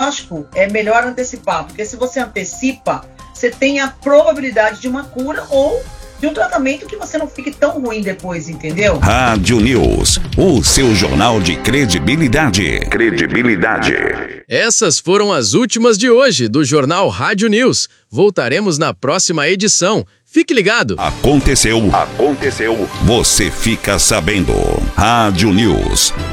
diagnóstico é melhor antecipar, porque se você antecipa, você tem a probabilidade de uma cura ou de um tratamento que você não fique tão ruim depois, entendeu? Rádio News, o seu jornal de credibilidade. Essas foram as últimas de hoje do Jornal Rádio News. Voltaremos na próxima edição. Fique ligado. Aconteceu. Você fica sabendo. Rádio News.